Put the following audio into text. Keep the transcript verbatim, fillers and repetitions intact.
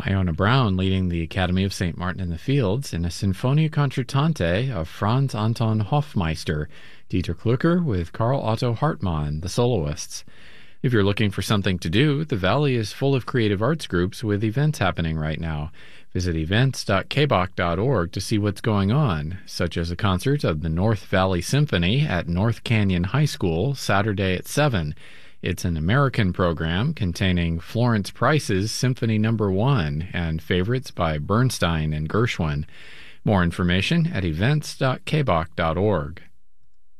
Iona Brown leading the Academy of Saint Martin in the Fields in a Sinfonia Concertante of Franz Anton Hofmeister, Dieter Klucker with Karl Otto Hartmann, the soloists. If you're looking for something to do, the Valley is full of creative arts groups with events happening right now. Visit events dot k b o c dot org to see what's going on, such as a concert of the North Valley Symphony at North Canyon High School Saturday at seven. It's an American program containing Florence Price's Symphony Number One and favorites by Bernstein and Gershwin. More information at events dot k b o c dot org.